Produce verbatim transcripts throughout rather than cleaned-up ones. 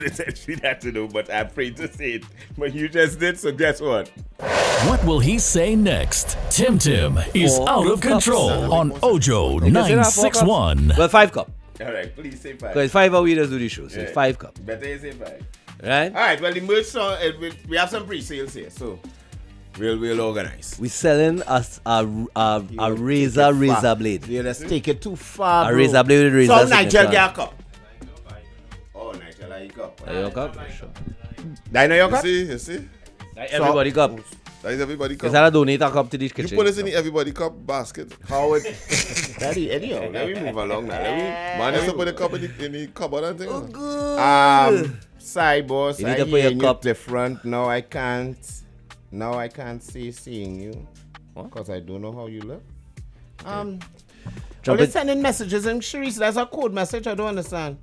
She had to know, but I'm afraid to say it. But you just did, so guess what? What will he say next? Tim Tim is Four out of control cups. on Ojo nine six one. Well, five cup. All right, please say five. Because five hours we just do the show, so Yeah. it's five cup. Better you say five. Right? All right, well, the merch song, uh, we, we have some pre-sales here, so we'll, we'll organize. We selling a, a, a, a razor, razor blade. Yeah, let's take it too far, A bro. razor blade with razor So Nigel signature. get a cup. Oh, Nigel, I cup. Are you a cup? Sure. I know your You cup? see, you see? Like everybody cup. That is everybody cup. Is that a donate a cup to this You kitchen? put this in the everybody cup basket. How it? Daddy, anyhow, let me move along now. Let me, Man, you to put the cup in the, in the cupboard and thing. Oh, man. good. Um, sorry, boss. You need I to put your hear you cup- different. Now I can't. Now I can't see seeing you. What? Because I don't know how you look. Um, Jump well, it. sending messages and Sharice, that's a code message. I don't understand.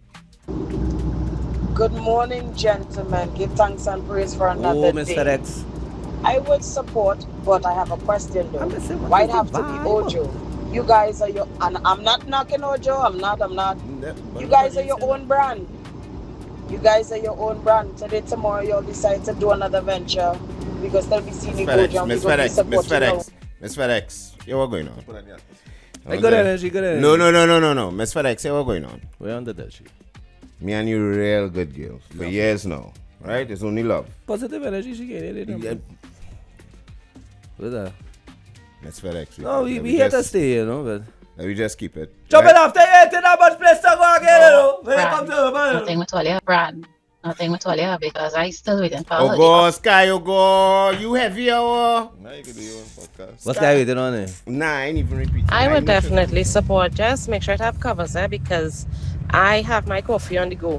Good morning, gentlemen. Give thanks and praise for another Oh, Mister day. X. I would support, but I have a question though. I'm just saying, what Why is it have the to be vibe? Ojo? You guys are your, and I'm not knocking Ojo. I'm not. I'm not. You guys are your own brand. You guys are your own brand. Today, tomorrow, you'll decide to do another venture because they'll be seeing you Ojo and Miss we're going to be FedEx, Miss supporting you. FedEx, Miss FedEx. Yeah, what going on? Put on your- Hey, good energy, good energy. No, no, no, no, no, no. Miss FedEx, yeah, what going on? We're on the dirt sheet. Me and you real good girls for years now, right? It's only love. Positive energy, she get it. Yeah, What's that? Miss FedEx. No, we, let we me here to just- stay, you know, but... Let me just keep it. Jump it after eight, in a much place to go again, you know. When you come Brand. to the man. Nothing with all your brand. Nothing with all your because I still waiting for Oh, all go, Sky, oh, go. You heavy, oh. Now you can do your own podcast. What's that waiting on there? Nah, I ain't even repeating. I ain't would even definitely support. Just make sure it have covers there because I have my coffee on the go.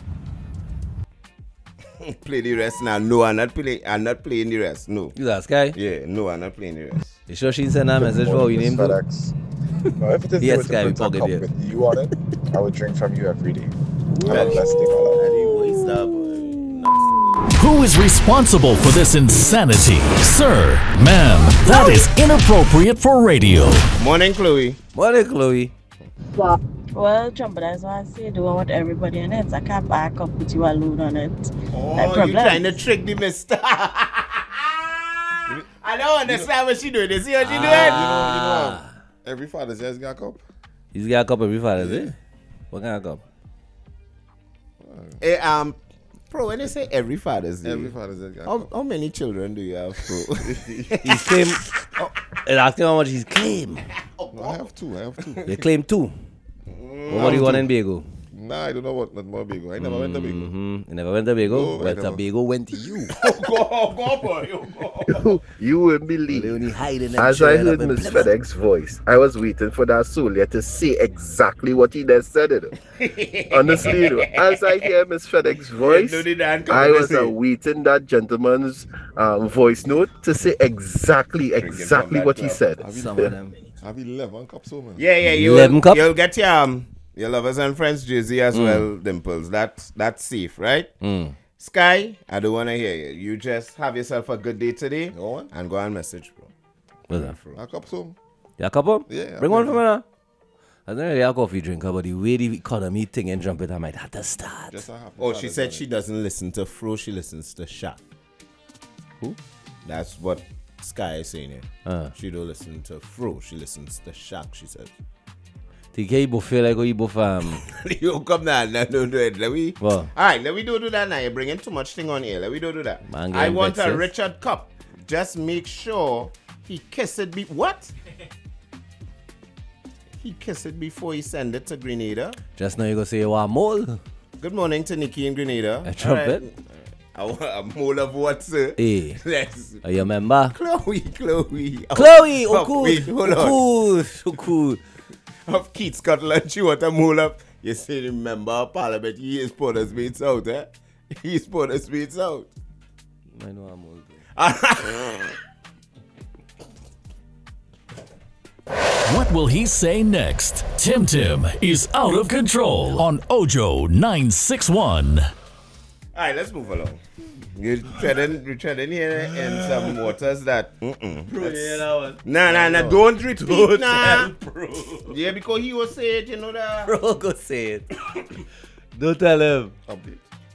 sure. Play the rest now. No, I'm not playing. I'm not playing the rest. No. You that Sky? Yeah, no, I'm not playing the rest. You sure she sent that message for we name too? FedEx. No, if it is Yes, yes, guy, we with a pocket cup here. with you on it, I would drink from you every day. Have a Daddy. blessed day, my love. Daddy, waste that, boy. Who is responsible for this insanity? Sir, ma'am, that is inappropriate for radio. Morning, Chloe. Morning, Chloe. Well, Jumbo, that's why I say do I want everybody on it. I can't back up with you alone on it. Oh, No you problem. trying to trick the mister. I don't understand what she doing. You see what she You doing? know, you know, um, every Father's Day has got a cup. He's got a cup every Father's Day. What kind of cup? Eh, um, Pro, when they say every Father's Day, Every Father's Day has got a how, cup. how many children do you have, Pro? He's claim. Oh, and asking how much he's claim. No, I have two. I have two. You claim two. What more do you want in Bago? Nah, I don't know what not more Bago. I never went to Bago. Mm-hmm. You never went to Bago? No, I well, to never. Bago went to you. go, go, boy. Go. You wouldn't They believe. only hide in them As I children heard up in Miss Plymouth. FedEx's voice, I was waiting for that soul yet to say exactly what he just said. It. Honestly, you know, as I hear Miss FedEx's voice, No, they don't come I to was say. awaiting that gentleman's um, voice note to say exactly, from exactly that what he club. said. Have you, Some of them. have eleven cups, so man. Yeah, yeah, you eleven will, cup? you'll get your um, your lovers and friends jersey as Mm. well, Dimples. That's that's safe, right? Mm. Sky, I don't want to hear you. You just have yourself a good day today You want and go and message, bro. What's that? one? A cup, so. You a couple? Yeah, Bring I'll one for bring me now. I don't really a coffee drinker, but the way the economy thing and jump it, I might have to start. Just a happy Oh, she Father's said Day. she doesn't listen to Fro, she listens to Shaq. Who? That's what Sky is saying here. Uh. She don't listen to Fro, she listens to Shaq, she says. T K, you both feel like you both um. You come down, no, no, do it. Let me. What? All right, let me do do that now. You're bringing too much thing on here. Let me do do that. Man, I getting want a vexed. Richard Cup. Just make sure he kiss it. Be what? He kiss it before he send it to Grenada. Just now you gonna say you want mole. Good morning to Nikki in Grenada. A trumpet? I want a mole of what, sir? Hey, Let's. are you remember? Chloe, Chloe. Chloe, oh, oh cool, wait, hold on. oh cool, so cool. Of Keith Scotland, she want a mole up. You say, remember, Parliament, he is Porter's mates out, eh? He is Porter's mates out. I know I'm old. What will he say next? Tim Tim is out of control on Ojo nine six one. All right, let's move along. You're treading, you're treading here in some waters that. Mm-mm. That's- Nah, nah, nah. Don't repeat, nah. Yeah, because he was saying, you know that. Bro, go say it. Don't tell him. Update.